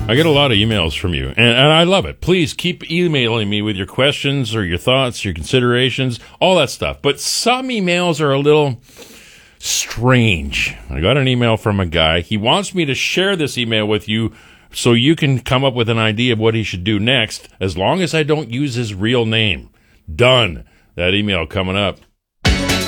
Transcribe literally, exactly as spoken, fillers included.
I get a lot of emails from you, and, and I love it. Please keep emailing me with your questions or your thoughts, your considerations, all that stuff. But some emails are a little strange. I got an email from a guy. He wants me to share this email with you so you can come up with an idea of what he should do next, as long as I don't use his real name. Done. That email coming up.